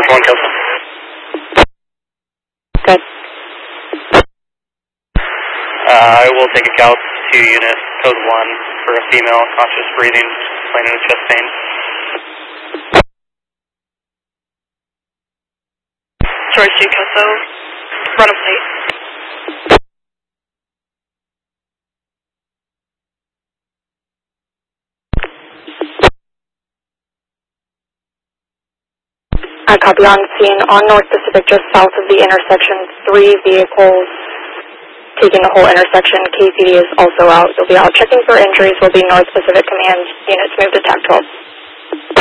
1 Kelso. Good. I will take a Cal 2 unit, code 1, for a female, conscious breathing, complaining of chest pain. George 2 Kelso, run a plate. I copy on scene on North Pacific, just south of the intersection. 3 vehicles taking the whole intersection. KCD is also out. They'll be out checking for injuries. Will be North Pacific Command. Units move to TAC 12.